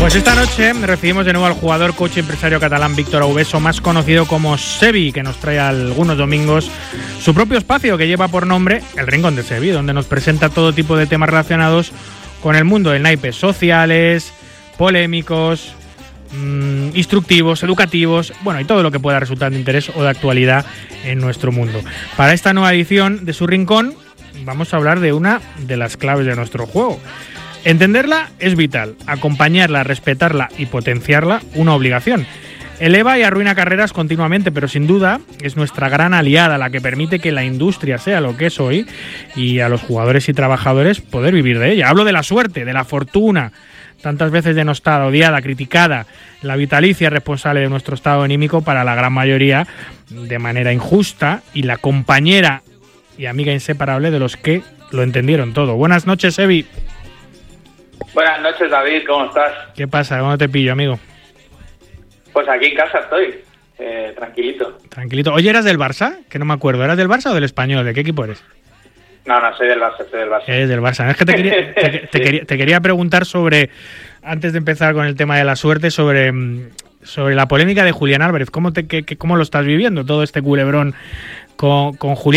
Pues esta noche recibimos de nuevo al jugador, coach y empresario catalán Víctor Aubeso, más conocido como Sevi, que nos trae algunos domingos su propio espacio que lleva por nombre El Rincón de Sevi, donde nos presenta todo tipo de temas relacionados con el mundo del naipe, sociales, polémicos, instructivos, educativos, bueno, y todo lo que pueda resultar de interés o de actualidad en nuestro mundo. Para esta nueva edición de su Rincón vamos a hablar de una de las claves de nuestro juego. Entenderla es vital, acompañarla, respetarla y potenciarla, una obligación. Eleva y arruina carreras continuamente, pero sin duda es nuestra gran aliada, la que permite que la industria sea lo que es hoy y a los jugadores y trabajadores poder vivir de ella. Hablo de la suerte, de la fortuna, tantas veces denostada, odiada, criticada, la vitalicia responsable de nuestro estado anímico para la gran mayoría de manera injusta, y la compañera y amiga inseparable de los que lo entendieron todo. Buenas noches, Sevi. Buenas noches, David, ¿cómo estás? ¿Qué pasa? ¿Cómo te pillo, amigo? Pues aquí en casa estoy, tranquilito. Tranquilito. Oye, ¿eras del Barça? Que no me acuerdo. ¿Eras del Barça o del Español? ¿De qué equipo eres? No, soy del Barça, Eres del Barça. Es que te quería preguntar sobre, antes de empezar con el tema de la suerte, sobre la polémica de Julián Álvarez. ¿Cómo lo estás viviendo, todo este culebrón con Julián?